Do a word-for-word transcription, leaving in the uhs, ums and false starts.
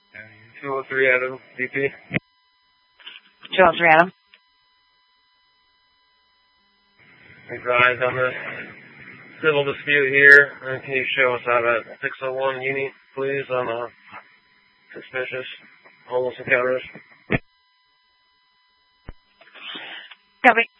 two oh three Adam, D P. two oh three Adam. Advise on this civil dispute here. And can you show us out at six oh one Uni, please, on uh, suspicious homeless encounters? Copy.